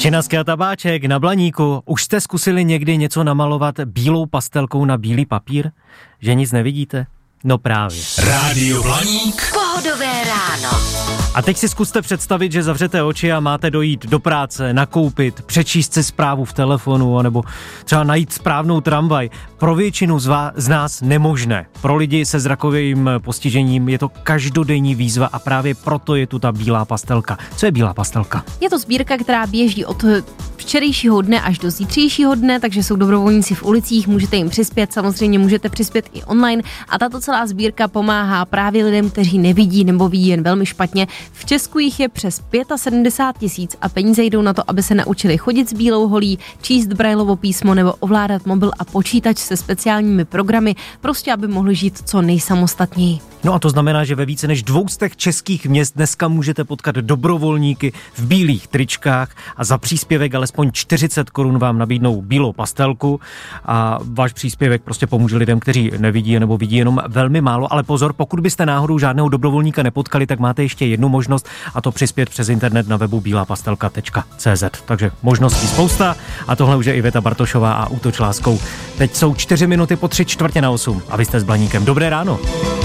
Činaské a tabáček na Blaníku. Už jste zkusili někdy něco namalovat bílou pastelkou na bílý papír? Že nic nevidíte? No právě. Rádio Blaník. Pohodové ráno. A teď si zkuste představit, že zavřete oči a máte dojít do práce, nakoupit, přečíst si zprávu v telefonu, nebo třeba najít správnou tramvaj. Pro většinu z nás nemožné. Pro lidi se zrakovým postižením je to každodenní výzva a právě proto je tu ta bílá pastelka. Co je bílá pastelka? Je to sbírka, která běží od včerejšího dne až do zítřejšího dne, takže jsou dobrovolníci v ulicích, můžete jim přispět, samozřejmě můžete přispět i online a tato celá sbírka pomáhá právě lidem, kteří nevidí nebo vidí jen velmi špatně. V Česku jich je přes 75 000 a peníze jdou na to, aby se naučili chodit s bílou holí, číst Braillovo písmo nebo ovládat mobil a počítač se speciálními programy, prostě aby mohli žít co nejsamostatněji. No a to znamená, že ve více než 200 českých měst dneska můžete potkat dobrovolníky v bílých tričkách a za příspěvek alespoň 40 korun vám nabídnou bílou pastelku a váš příspěvek prostě pomůže lidem, kteří nevidí nebo vidí jenom velmi málo, ale pozor, pokud byste náhodou žádného dobrovolníka nepotkali, tak máte ještě jednu možnost a to přispět přes internet na webu bílapastelka.cz. Takže možností spousta a tohle už je Iveta Bartošová a Útoč láskou. Teď jsou 4 minuty po 7:45 a vy jste s Blaníkem. Dobré ráno.